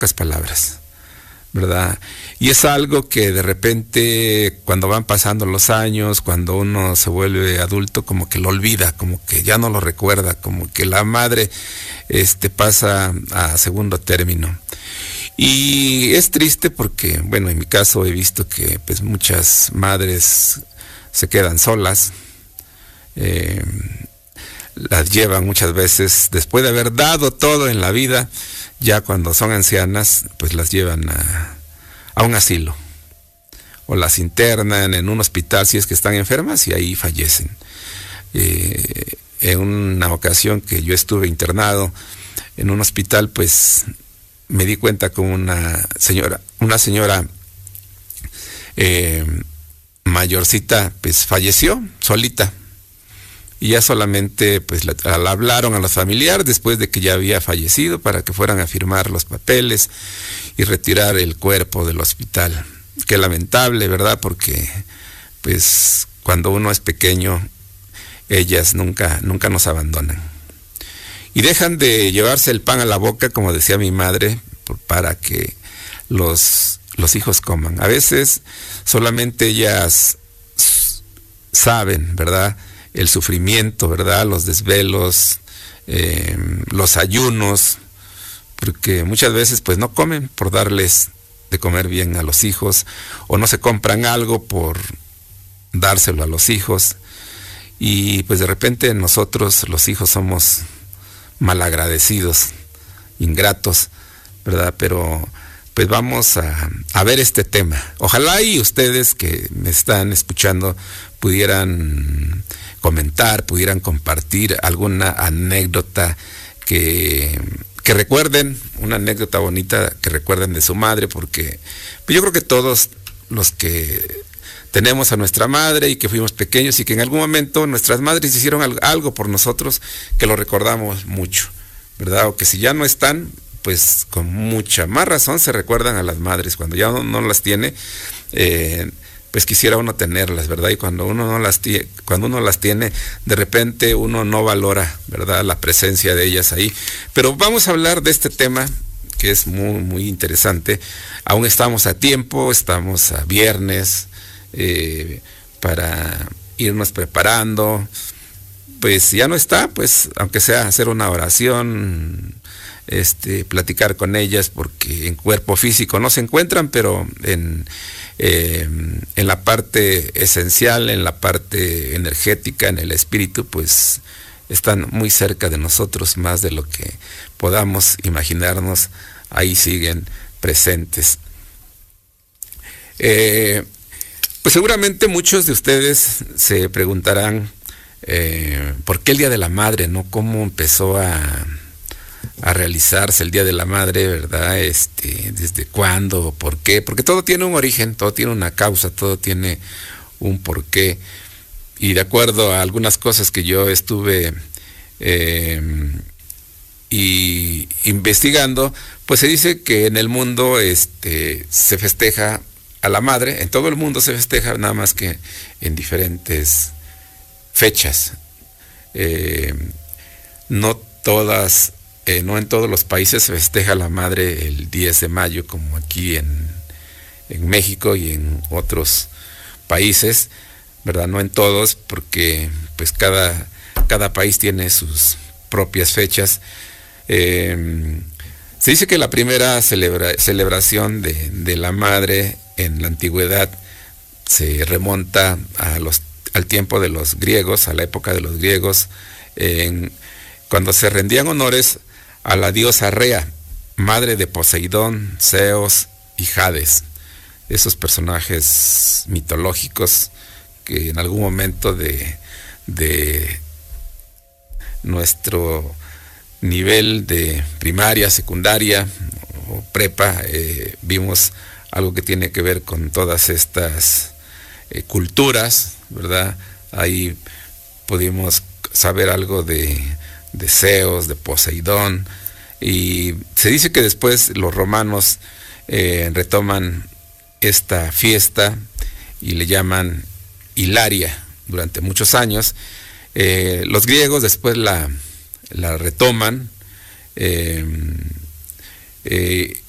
pocas palabras, ¿verdad? Y es algo que de repente, cuando van pasando los años, cuando uno se vuelve adulto, como que lo olvida, como que ya no lo recuerda, como que la madre pasa a segundo término. Y es triste porque, bueno, en mi caso he visto que pues muchas madres se quedan solas, las llevan muchas veces, después de haber dado todo en la vida, ya cuando son ancianas, pues las llevan a un asilo, o las internan en un hospital si es que están enfermas y ahí fallecen. En una ocasión que yo estuve internado en un hospital, pues me di cuenta que una señora mayorcita, pues falleció solita. Y ya solamente pues la hablaron a los familiares después de que ya había fallecido para que fueran a firmar los papeles y retirar el cuerpo del hospital. Qué lamentable, ¿verdad? Porque pues cuando uno es pequeño, ellas nunca nos abandonan. Y dejan de llevarse el pan a la boca, como decía mi madre, para que los hijos coman. A veces solamente ellas saben, ¿verdad?, el sufrimiento, ¿verdad?, los desvelos, los ayunos, porque muchas veces pues no comen por darles de comer bien a los hijos, o no se compran algo por dárselo a los hijos, y pues de repente nosotros los hijos somos malagradecidos, ingratos, ¿verdad? Pero pues vamos a ver este tema. Ojalá y ustedes que me están escuchando pudieran comentar, pudieran compartir alguna anécdota que recuerden, una anécdota bonita que recuerden de su madre, porque pues yo creo que todos los que tenemos a nuestra madre y que fuimos pequeños y que en algún momento nuestras madres hicieron algo por nosotros, que lo recordamos mucho, ¿verdad? O que si ya no están, pues con mucha más razón se recuerdan a las madres. Cuando ya no las tiene, pues quisiera uno tenerlas, ¿verdad? Y cuando uno las tiene, de repente uno no valora, ¿verdad?, la presencia de ellas ahí. Pero vamos a hablar de este tema que es muy, muy interesante. Aún estamos a tiempo, estamos a viernes, para irnos preparando. Pues ya no está, pues aunque sea hacer una oración, platicar con ellas, porque en cuerpo físico no se encuentran, pero en la parte esencial, en la parte energética, en el espíritu, pues están muy cerca de nosotros, más de lo que podamos imaginarnos. Ahí siguen presentes. Pues seguramente muchos de ustedes se preguntarán ¿por qué el Día de la Madre, no? ¿Cómo empezó a realizarse el Día de la Madre, verdad? ¿Desde cuándo? ¿Por qué? Porque todo tiene un origen, todo tiene una causa, todo tiene un porqué. Y de acuerdo a algunas cosas que yo estuve investigando, pues se dice que en el mundo se festeja a la madre, en todo el mundo se festeja, nada más que en diferentes fechas. No en todos los países se festeja a la madre el 10 de mayo, como aquí en México y en otros países, ¿verdad? No en todos, porque pues cada país tiene sus propias fechas. Se dice que la primera celebración de la madre en la antigüedad se remonta al tiempo de los griegos, a la época de los griegos, cuando se rendían honores a la diosa Rea, madre de Poseidón, Zeus y Hades, esos personajes mitológicos que en algún momento de nuestro nivel de primaria, secundaria o prepa, vimos algo que tiene que ver con todas estas culturas, ¿verdad? Ahí pudimos saber algo de Zeus, de Poseidón, y se dice que después los romanos retoman esta fiesta y le llaman Hilaria durante muchos años. Los griegos después la retoman,